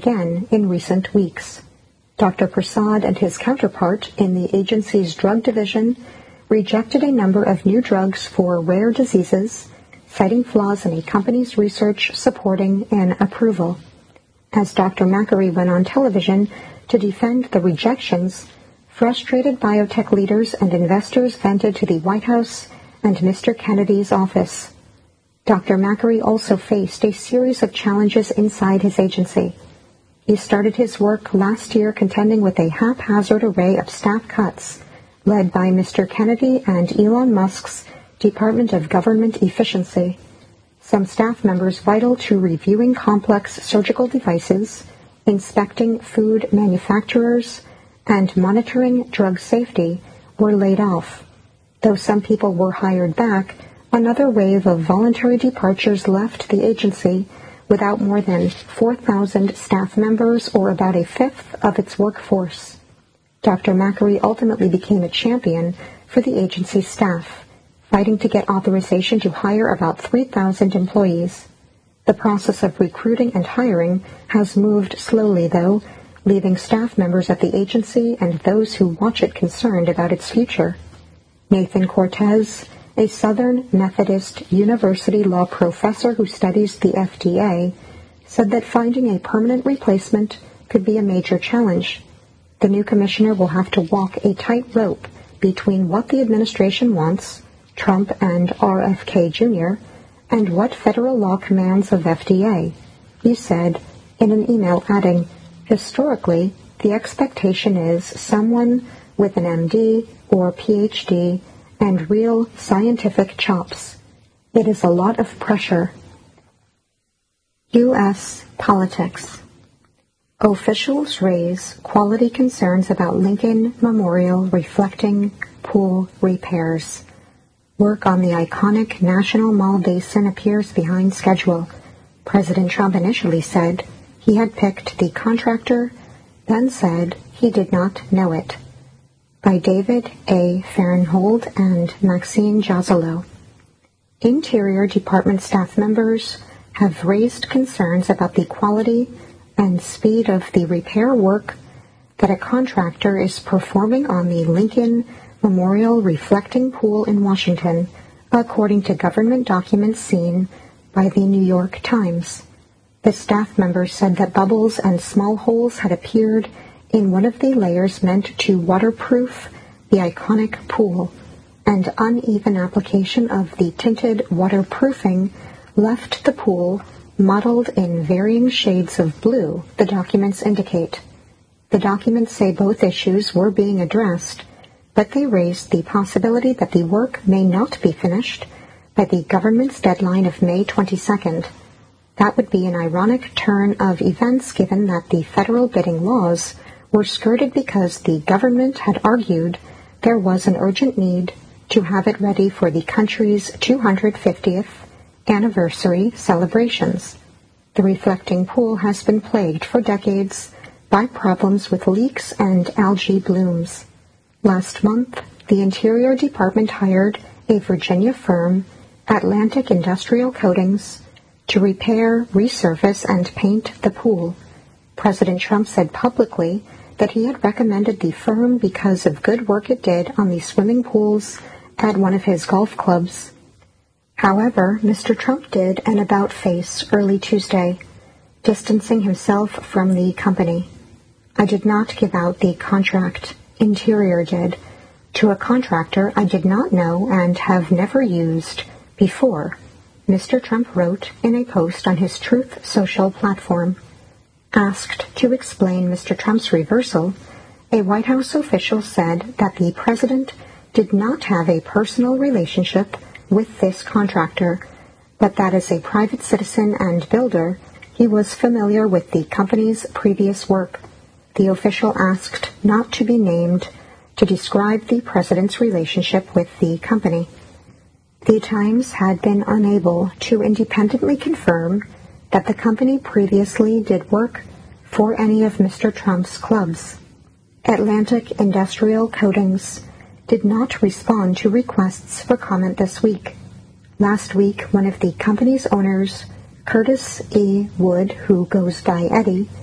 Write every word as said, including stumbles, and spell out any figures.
again in recent weeks. Doctor Prasad and his counterpart in the agency's drug division rejected a number of new drugs for rare diseases, citing flaws in a company's research supporting an approval. As Doctor Makary went on television to defend the rejections, frustrated biotech leaders and investors vented to the White House and Mister Kennedy's office. Doctor Makary also faced a series of challenges inside his agency. He started his work last year contending with a haphazard array of staff cuts led by Mister Kennedy and Elon Musk's Department of Government Efficiency. Some staff members vital to reviewing complex surgical devices, inspecting food manufacturers, and monitoring drug safety were laid off. Though some people were hired back, another wave of voluntary departures left the agency without more than four thousand staff members, or about a fifth of its workforce. Doctor Makary ultimately became a champion for the agency's staff, fighting to get authorization to hire about three thousand employees. The process of recruiting and hiring has moved slowly, though, leaving staff members at the agency and those who watch it concerned about its future. Nathan Cortez, a Southern Methodist University law professor who studies the F D A, said that finding a permanent replacement could be a major challenge. The new commissioner will have to walk a tightrope between what the administration wants, Trump and R F K Junior, and what federal law commands of F D A. He said in an email, adding, "Historically, the expectation is someone with an M D or P H D and real scientific chops. It is a lot of pressure." U S politics. Officials raise quality concerns about Lincoln Memorial reflecting pool repairs. Work on the iconic National Mall Basin appears behind schedule. President Trump initially said he had picked the contractor, then said he did not know it. By David A. Farenhold and Maxine Jazolo. Interior Department staff members have raised concerns about the quality and speed of the repair work that a contractor is performing on the Lincoln Memorial reflecting pool in Washington, according to government documents seen by the New York Times. The staff members said that bubbles and small holes had appeared in one of the layers meant to waterproof the iconic pool, and uneven application of the tinted waterproofing left the pool mottled in varying shades of blue, the documents indicate. The documents say both issues were being addressed, but they raised the possibility that the work may not be finished by the government's deadline of May twenty-second. That would be an ironic turn of events given that the federal bidding laws were skirted because the government had argued there was an urgent need to have it ready for the country's two hundred fiftieth anniversary celebrations. The reflecting pool has been plagued for decades by problems with leaks and algae blooms. Last month, the Interior Department hired a Virginia firm, Atlantic Industrial Coatings, to repair, resurface, and paint the pool. President Trump said publicly that he had recommended the firm because of good work it did on the swimming pools at one of his golf clubs. However, Mister Trump did an about-face early Tuesday, distancing himself from the company. "I did not give out the contract. Interior did, to a contractor I did not know and have never used before," Mister Trump wrote in a post on his Truth Social platform. Asked to explain Mister Trump's reversal, a White House official said that the president did not have a personal relationship with this contractor, but that as a private citizen and builder, he was familiar with the company's previous work. The official asked not to be named to describe the president's relationship with the company. The Times had been unable to independently confirm that the company previously did work for any of Mister Trump's clubs. Atlantic Industrial Coatings did not respond to requests for comment this week. Last week, one of the company's owners, Curtis E. Wood, who goes by Eddie,